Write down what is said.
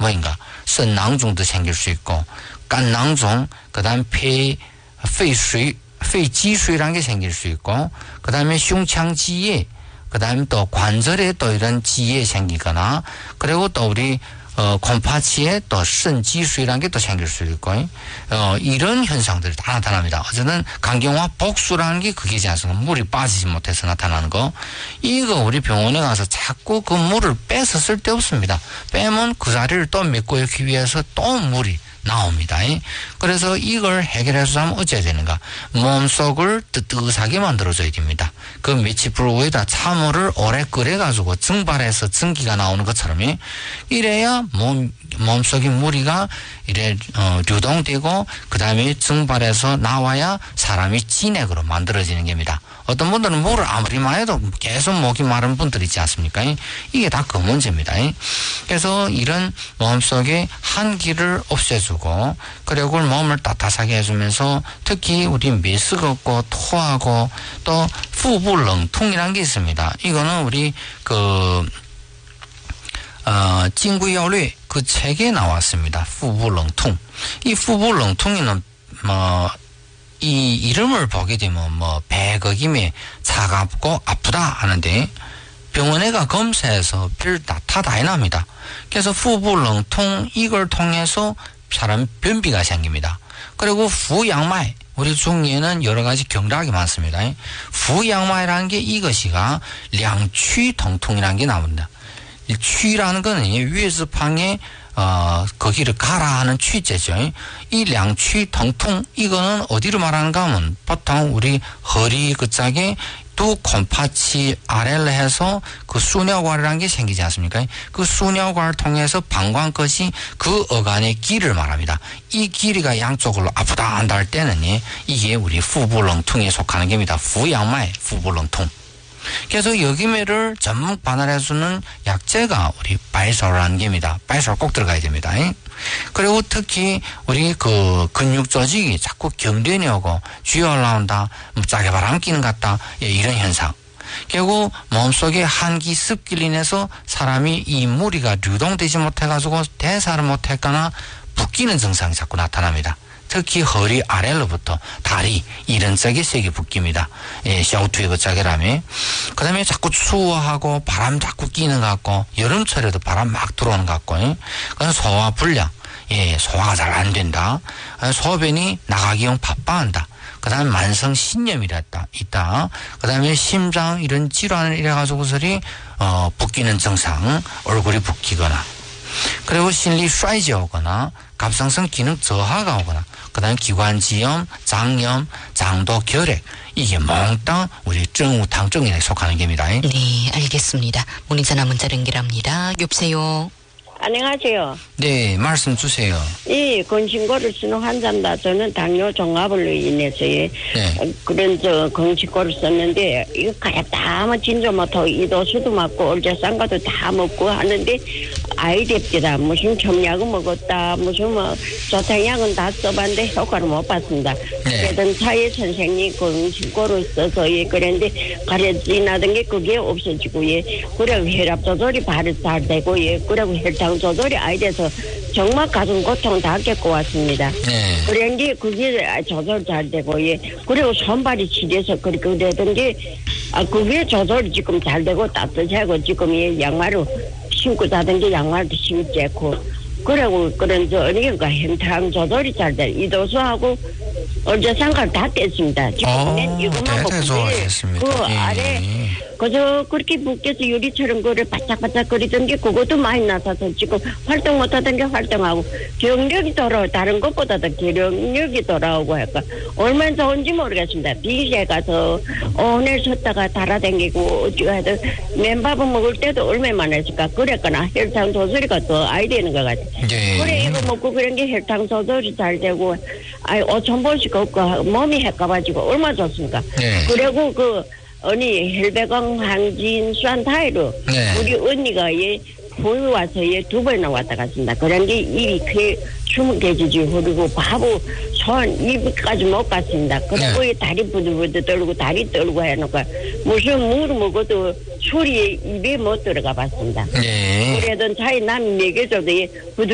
뭐인가? 선낭종도 생길 수 있고, 간낭종, 그 다음 폐지수라는 게 생길 수 있고, 그 다음에 흉창지에, 그 다음에 또 관절에 또 이런 지에 생기거나, 그리고 또 우리 곰파치에 또肾지수라는 게 또 생길 수 있고, 이런 현상들이 다 나타납니다. 어쨌든 강경화 복수라는 게 그게지 않습니까? 물이 빠지지 못해서 나타나는 거. 이거 우리 병원에 가서 자꾸 그 물을 빼서 쓸데없습니다. 빼면 그 자리를 또 메꾸기 위해서 또 물이 나옵니다. 그래서 이걸 해결해서 하면 어째야 되는가? 몸속을 뜨뜻하게 만들어줘야 됩니다. 그 미치풀 위에다 찬물을 오래 끓여가지고 증발해서 증기가 나오는 것처럼 이래야 몸속의 무리가 이래流동되고 그 다음에 증발해서 나와야 사람이 진액으로 만들어지는 겁니다. 어떤 분들은 물을 아무리 마셔도 계속 목이 마른 분들 있지 않습니까? 이게 다 그 문제입니다. 그래서 이런 몸속의 한기를 없애주고 그리고 몸을 따뜻하게 해주면서 특히 우리 메스껍고 토하고 또 후부렁통이라는 게 있습니다. 이거는 우리 징구야뢰 그 책에 나왔습니다. 후부렁통. 이 후부렁통에는 이 이름을 보게 되면 배거김에 차갑고 아프다 하는데 병원에 가 검사해서 별 나타다 안 납니다. 그래서 후부렁통 이걸 통해서 사람 변비가 생깁니다. 그리고 후양말 우리 중에는 여러 가지 경락이 많습니다. 후양말이라는 게 이것이가 량취통통이라는 게 나옵니다. 이 취라는 거는 위에서방에 거기를 가라 하는 취제죠. 이 량취 통통 이거는 어디로 말하는가 하면 보통 우리 허리 그짝에 두 곰파치 아래를 해서 그 수녀관이라는 게 생기지 않습니까? 그 수녀관을 통해서 방광것이 그 어간의 길을 말합니다. 이 길이가 양쪽으로 아프다 한다 할 때는 이게 우리 후부렁통에 속하는 겁니다. 후양말 후부렁통. 그래서 여기매를 전문 반환해주는 약재가 우리 바이솔이라는 겁니다. 바이솔 꼭 들어가야 됩니다. 그리고 특히 우리 그 근육 조직이 자꾸 경련이 오고 쥐어 올라온다, 짜게 바람 끼는 것 같다, 이런 현상. 결국 몸속에 한기 습기를 인해서 사람이 이 무리가流동되지 못해가지고 대사를 못했거나 붓기는 증상이 자꾸 나타납니다. 특히 허리 아래로부터 다리 이런 쪽에 세게 붓깁니다. 샤우투의 그 짝이라며. 그 다음에 자꾸 추워하고 바람 자꾸 끼는 것 같고 여름철에도 바람 막 들어오는 것 같고 그건 소화 불량. 소화가 잘 안 된다. 소변이 나가기용 바빠한다. 그 다음에 만성 신염이 있다. 그 다음에 심장 이런 질환을 이래가지고서리 붓기는 증상, 얼굴이 붓기거나 그리고 신리 쇠지 오거나 갑상선 기능 저하가 오거나 그 다음에 기관지염, 장염, 장도 결핵 이게 몽땅 우리 정우탕증에 속하는 겁니다. 네, 알겠습니다. 문의전화 문자 연결합니다. 여보세요. 안녕하세요. 네, 말씀 주세요. 이 건신고를 쓰는 환자입니다. 저는 당뇨 종합으로 인해서 그런 건신고를 썼는데 이거 가야다 하면 진짜 못하고 이도수도 맞고 얼제상가도 다 먹고 하는데 아이답니다. 무슨 첨약은 먹었다 무슨 조탕약은 다 써봤는데 효과를 못 봤습니다. 그러던 차에 선생님 건신고를 써서 그랬는데 가려지나던 게 그게 없어지고 그리고 혈압 조절이 바로 잘 되고 그리고 혈당 조절이 아이 돼서 정말 가슴 고통 다 겪고 왔습니다. 그런데 그게 조절 잘 되고 그리고 손발이 시려서 그렇게 되던 게 그게 조절이 지금 잘 되고 따뜻하고 지금 양말을 신고 자던 게 양말도 신지 않고 그리고 그런 어니가 혈당 조절이 잘 돼. 이도수하고 얼제상가를 다 뗐습니다. 지금 이것만 먹고 그 아래 그저 그렇게 붓게서 유리처럼 그를 바짝바짝 거리던 게 그것도 많이 나타서 지금 활동 못하던 게 활동하고 경력이 돌아오고 다른 것보다도 기력력이 돌아오고 하니까 얼마나 좋은지 모르겠습니다. 비시에 가서 오늘 섰다가 달아다니고 어찌하든 맨밥을 먹을 때도 얼마나 했을까 그랬거나 혈당 조절이가 더 아이 되는 것 같아요. 그래 이거 먹고 그런 게 혈당 조절이 잘 되고 5,000번씩 걷고 몸이 해가지고 얼마나 좋습니까? 그리고 언니 혈배광 항진수한 타이로 우리 언니가 보유 와서 2번이나 왔다 갔습니다. 그런 게 입이 주먹해지지 흐르고 바보 손 입까지 못 갔습니다. 그리고 다리 부들부들 떨고 다리 떨고 해놓고 무슨 물을 먹어도 술이 입에 못 들어가 봤습니다. 그래도 차에 남 먹여줘도